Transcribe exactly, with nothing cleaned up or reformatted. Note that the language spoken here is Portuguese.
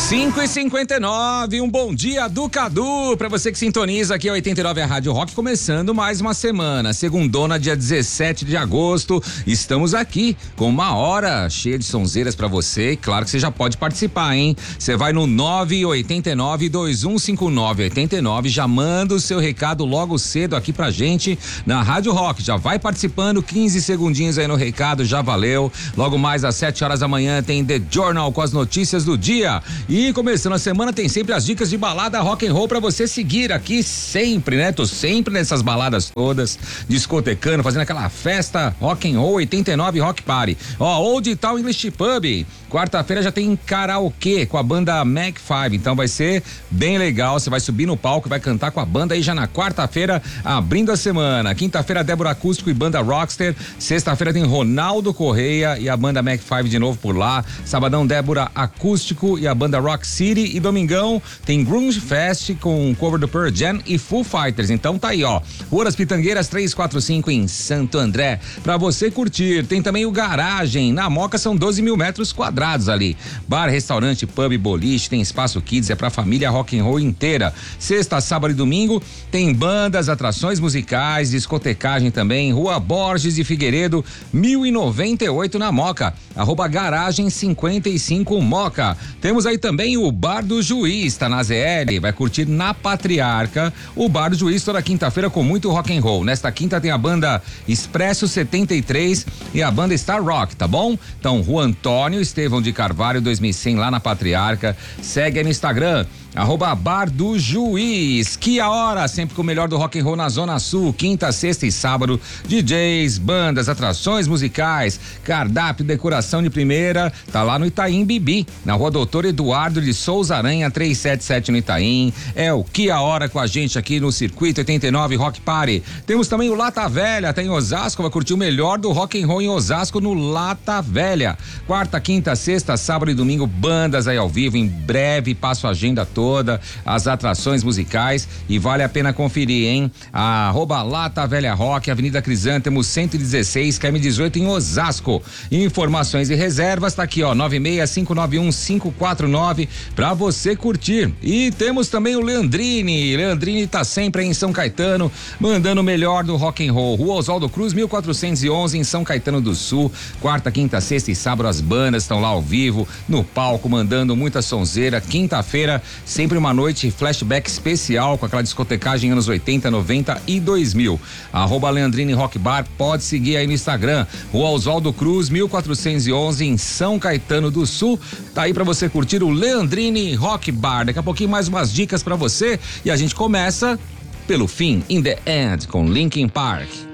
cinco e cinquenta e nove, um bom dia do Cadu pra você que sintoniza aqui a oitenta e nove a Rádio Rock, começando mais uma semana, segundona, dia dezessete de agosto, estamos aqui com uma hora cheia de sonzeiras pra você, claro que você já pode participar, hein? Você vai no nove oito nove, dois um cinco nove oito nove, já manda o seu recado logo cedo aqui pra gente na Rádio Rock, já vai participando, quinze segundinhos aí no recado, já valeu, logo mais às sete horas da manhã tem The Journal com as notícias do dia. E começando a semana tem sempre as dicas de balada rock and roll pra você seguir aqui sempre, né? Tô sempre nessas baladas todas, discotecando, fazendo aquela festa rock and roll oitenta e nove Rock Party. Ó, Old Town English Pub, quarta-feira já tem karaokê com a banda Mac cinco, então vai ser bem legal, você vai subir no palco e vai cantar com a banda aí já na quarta-feira, abrindo a semana. Quinta-feira Débora Acústico e banda Rockster, sexta-feira tem Ronaldo Correia e a banda Mac cinco de novo por lá, sabadão Débora Acústico e a banda Rock City, e domingão tem Grunge Fest com cover do Pearl Jam e Foo Fighters. Então tá aí, ó, Rua das Pitangueiras trezentos e quarenta e cinco em Santo André, pra você curtir. Tem também o Garagem, na Moca são doze mil metros quadrados ali, bar, restaurante, pub, boliche, tem espaço kids, é pra família rock and roll inteira. Sexta, sábado e domingo tem bandas, atrações musicais, discotecagem também, Rua Borges e Figueiredo mil e noventa e oito na Moca, arroba Garagem cinquenta e cinco Moca. Temos aí também o Bar do Juiz, tá na Z L, vai curtir na Patriarca, o Bar do Juiz toda quinta-feira com muito rock and roll. Nesta quinta tem a banda Expresso setenta e três e a banda Star Rock, tá bom? Então, Rua Antônio Estevão de Carvalho dois mil e cem lá na Patriarca, segue aí no Instagram, arroba Bar do Juiz. Que a hora, sempre com o melhor do rock and roll na Zona Sul, quinta, sexta e sábado, D Js, bandas, atrações musicais, cardápio, decoração de primeira, tá lá no Itaim Bibi, na Rua Doutor Eduardo de Souza Aranha, trezentos e setenta e sete no Itaim. É o Que a Hora com a gente aqui no Circuito oitenta e nove Rock Party. Temos também o Lata Velha, tá em Osasco, vai curtir o melhor do rock and roll em Osasco no Lata Velha. Quarta, quinta, sexta, sábado e domingo, bandas aí ao vivo, em breve passo a agenda toda, as atrações musicais, e vale a pena conferir, hein? A arroba Lata Velha Rock, Avenida Crisântemo cento e dezesseis, K M dezoito em Osasco. Informações e reservas tá aqui, ó, nove seis cinco nove um cinco quatro nove pra você curtir. E temos também o Leandrini, Leandrini tá sempre aí em São Caetano, mandando o melhor do rock and roll. Rua Oswaldo Cruz mil quatrocentos e onze em São Caetano do Sul. Quarta, quinta, sexta e sábado as bandas estão lá ao vivo, no palco, mandando muita sonzeira. Quinta-feira sempre uma noite flashback especial com aquela discotecagem anos oitenta, noventa e dois mil. Arroba Leandrini Rock Bar, pode seguir aí no Instagram. Rua Oswaldo Cruz mil quatrocentos e onze em São Caetano do Sul. Tá aí pra você curtir o Leandrini Rock Bar. Daqui a pouquinho mais umas dicas pra você e a gente começa pelo fim, In the End, com Linkin Park.